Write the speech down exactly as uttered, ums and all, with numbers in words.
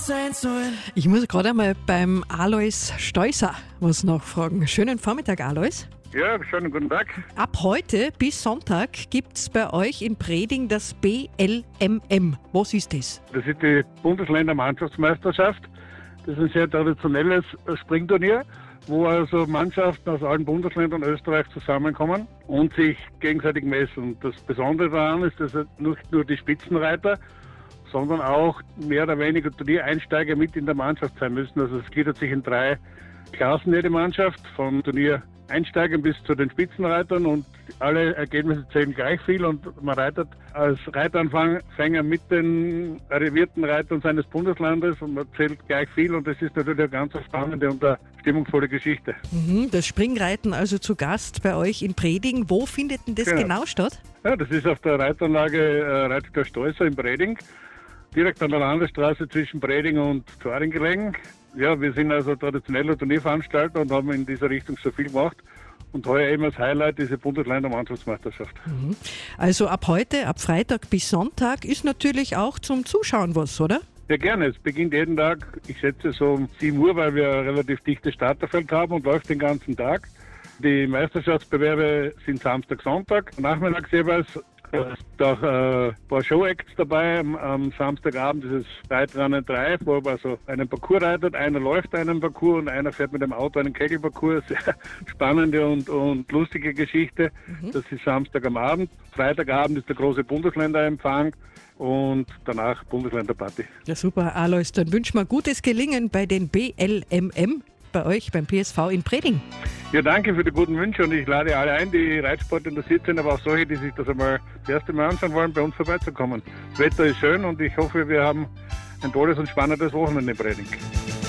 sein sollen. Ich muss gerade einmal beim Alois Steusser was nachfragen. Schönen Vormittag, Alois. Ja, schönen guten Tag. Ab heute bis Sonntag gibt es bei euch in Preding das B L M M. Was ist das? Das ist die Bundesländermannschaftsmeisterschaft. Das ist ein sehr traditionelles Springturnier, wo also Mannschaften aus allen Bundesländern Österreich zusammenkommen und sich gegenseitig messen. Und das Besondere daran ist, dass nicht nur die Spitzenreiter, sondern auch mehr oder weniger Turniereinsteiger mit in der Mannschaft sein müssen. Also es gliedert sich in drei Klassen jede Mannschaft, von Turniereinsteigern bis zu den Spitzenreitern, und alle Ergebnisse zählen gleich viel und man reitet als Reiteranfänger mit den arrivierten Reitern seines Bundeslandes und man zählt gleich viel, und das ist natürlich eine ganz spannende und eine stimmungsvolle Geschichte. Mhm, das Springreiten also zu Gast bei euch in Preding. Wo findet denn das genau, genau statt? Ja, das ist auf der Reitanlage äh, Reitsplatz Steusser in Preding, direkt an der Landesstraße zwischen Preding und Zoring gelegen. Ja, wir sind also traditioneller Turnierveranstalter und haben in dieser Richtung so viel gemacht. Und heuer eben als Highlight diese Bundesländermannschaftsmeisterschaft. Mhm. Also ab heute, ab Freitag bis Sonntag ist natürlich auch zum Zuschauen was, oder? Ja, gerne. Es beginnt jeden Tag, ich schätze so um sieben Uhr, weil wir ein relativ dichtes Starterfeld haben, und läuft den ganzen Tag. Die Meisterschaftsbewerbe sind Samstag, Sonntag, nachmittags jeweils. Es sind auch äh, ein paar Show-Acts dabei. Am, am Samstagabend ist es Reitrennen drei, wo man also einen Parcours reitet. Einer läuft einen Parcours und einer fährt mit dem Auto einen Kegelparcours. Sehr spannende und, und lustige Geschichte. Mhm. Das ist Samstag am Abend. Freitagabend ist der große Bundesländerempfang und danach Bundesländerparty. Ja, super, Alois. Dann wünschen wir gutes Gelingen bei den B L M M bei euch beim P S V in Preding. Ja, danke für die guten Wünsche, und ich lade alle ein, die Reitsport interessiert sind, aber auch solche, die sich das einmal das erste Mal anschauen wollen, bei uns vorbeizukommen. Das Wetter ist schön und ich hoffe, wir haben ein tolles und spannendes Wochenende in Preding.